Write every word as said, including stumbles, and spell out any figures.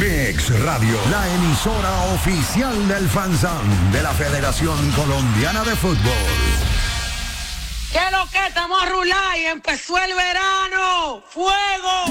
Kicks Radio, la emisora oficial del FanZan de la Federación Colombiana de Fútbol. ¿Qué lo que estamos a rular y empezó el verano? ¡Fuego!